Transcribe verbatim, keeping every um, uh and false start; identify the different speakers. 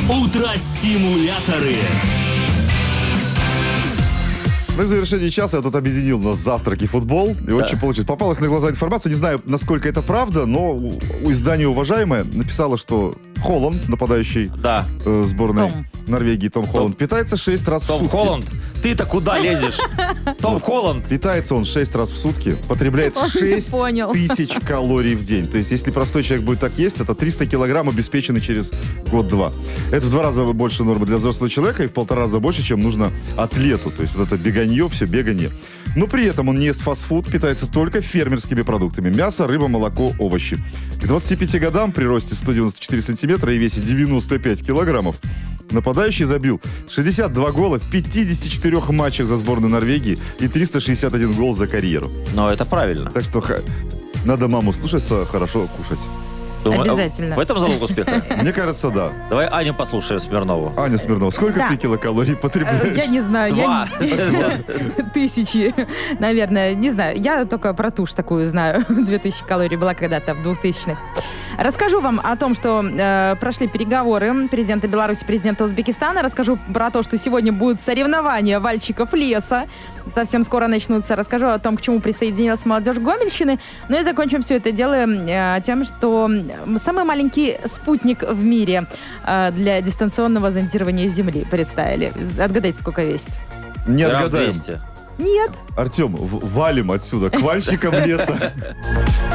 Speaker 1: Утро-стимуляторы.
Speaker 2: Ну и в завершении часа я тут объединил у нас завтрак и футбол. И да. очень получилось. Попалась на глаза информация. Не знаю, насколько это правда, но у, у издания «Уважаемое» написало, что Холланд, нападающий
Speaker 3: да.
Speaker 2: э, сборной
Speaker 4: Том.
Speaker 2: Норвегии, Том Холланд,
Speaker 3: Том.
Speaker 2: питается шесть раз
Speaker 3: Том
Speaker 2: в сутки.
Speaker 3: Холланд? Ты-то куда лезешь? Том Холланд.
Speaker 2: Питается он шесть раз в сутки, потребляет шесть тысяч калорий в день. То есть, если простой человек будет так есть, это триста килограмм обеспечены через год-два. Это в два раза больше нормы для взрослого человека и в полтора раза больше, чем нужно атлету. То есть, вот это беганье, все бегание. Но при этом он не ест фастфуд, питается только фермерскими продуктами. Мясо, рыба, молоко, овощи. К двадцати пяти годам при росте сто девяносто четыре сантиметра и весе девяносто пять килограммов нападающий забил шестьдесят два гола в пятидесяти четырёх матчах за сборную Норвегии и триста шестьдесят один гол за карьеру.
Speaker 3: Но это правильно.
Speaker 2: Так что ха- надо маму слушаться, хорошо кушать.
Speaker 3: Думаю,
Speaker 4: обязательно.
Speaker 3: В этом залог успеха?
Speaker 2: Мне кажется, да.
Speaker 3: Давай Аню послушаем Смирнову.
Speaker 2: Аня Смирнова, сколько
Speaker 4: Да.
Speaker 2: ты килокалорий потребляешь?
Speaker 4: Я не знаю.
Speaker 3: Два.
Speaker 4: Я... Тысячи, наверное. Не знаю. Я только про тушь такую знаю. Две тысячи калорий была когда-то в двухтысячных. Расскажу вам о том, что э, прошли переговоры президента Беларуси, президента Узбекистана. Расскажу про то, что сегодня будут соревнования вальщиков леса. Совсем скоро начнутся. Расскажу о том, к чему присоединилась молодежь Гомельщины. Ну и закончим все это дело э, тем, что самый маленький спутник в мире э, для дистанционного зондирования Земли представили. Отгадайте, сколько весит?
Speaker 2: Не
Speaker 3: Грамм
Speaker 2: отгадаем.
Speaker 3: двести.
Speaker 4: Нет.
Speaker 2: Артем, в- валим отсюда к вальщикам леса.